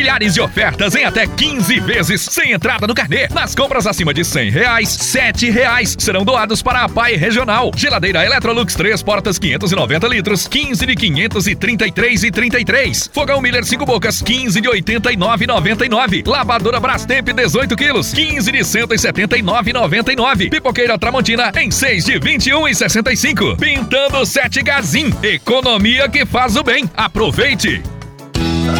Milhares de ofertas em até 15 vezes, sem entrada no carnê. Nas compras acima de R$100, R$7 serão doados para a PAI Regional. Geladeira Electrolux 3 portas 590 litros, 15 de 533,33. Fogão Miller 5 bocas, 15 de 89,99. Lavadora Brastemp 18 quilos, 15 de 179,99. Pipoqueira Tramontina em 6 de 21,65. Pintando 7 Gazin. Economia que faz o bem. Aproveite!